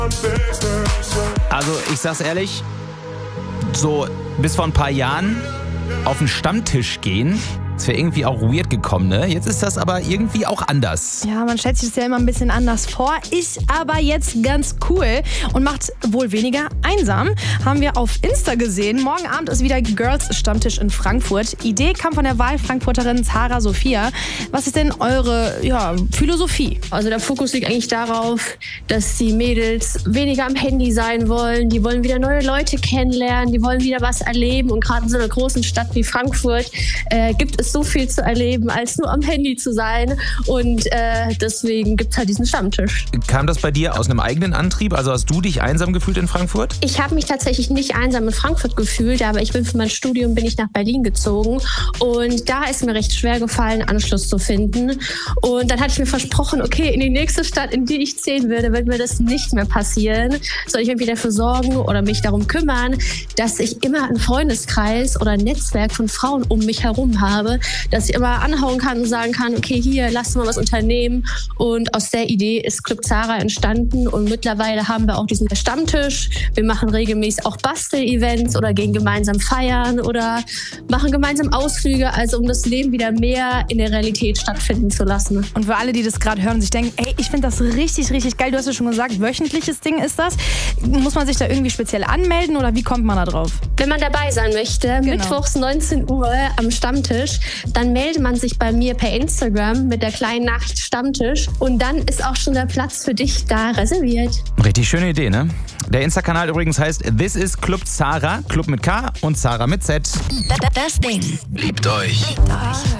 Also ich sag's ehrlich, so bis vor ein paar Jahren auf den Stammtisch gehen, das wäre irgendwie auch weird gekommen, ne? Jetzt ist das aber irgendwie auch anders. Ja, man stellt sich das ja immer ein bisschen anders vor, ist aber jetzt ganz cool und macht wohl weniger einsam. Haben wir auf Insta gesehen. Morgen Abend ist wieder Girls Stammtisch in Frankfurt. Idee kam von der Wahlfrankfurterin Zara Sophia. Was ist denn eure Philosophie? Also der Fokus liegt eigentlich darauf, dass die Mädels weniger am Handy sein wollen. Die wollen wieder neue Leute kennenlernen, die wollen wieder was erleben. Und gerade in so einer großen Stadt wie Frankfurt gibt es so viel zu erleben, als nur am Handy zu sein. Und deswegen gibt es halt diesen Stammtisch. Kam das bei dir aus einem eigenen Antrieb? Also hast du dich einsam gefühlt in Frankfurt? Ich habe mich tatsächlich nicht einsam in Frankfurt gefühlt, aber ich bin für mein Studium nach Berlin gezogen. Und da ist mir recht schwer gefallen, Anschluss zu finden. Und dann hatte ich mir versprochen, okay, in die nächste Stadt, in die ich ziehen würde, wird mir das nicht mehr passieren. Soll ich irgendwie dafür sorgen oder mich darum kümmern, dass ich immer einen Freundeskreis oder ein Netzwerk von Frauen um mich herum habe, dass ich immer anhauen kann und sagen kann, okay, hier, lass mal was unternehmen. Und aus der Idee ist Club Zara entstanden und mittlerweile haben wir auch diesen Stammtisch. Wir machen regelmäßig auch Bastel-Events oder gehen gemeinsam feiern oder machen gemeinsam Ausflüge, also um das Leben wieder mehr in der Realität stattfinden zu lassen. Und für alle, die das gerade hören und sich denken, ey, ich finde das richtig, richtig geil. Du hast ja schon gesagt, wöchentliches Ding ist das. Muss man sich da irgendwie speziell anmelden oder wie kommt man da drauf? Wenn man dabei sein möchte, mittwochs 19 Uhr am Stammtisch, dann meldet man sich bei mir per Instagram mit der kleinen Nachricht Stammtisch und dann ist auch schon der Platz für dich da reserviert. Richtig schöne Idee, ne? Der Insta-Kanal übrigens heißt This is Club Zara, Club mit K und Zara mit Z. Das Ding. Liebt euch.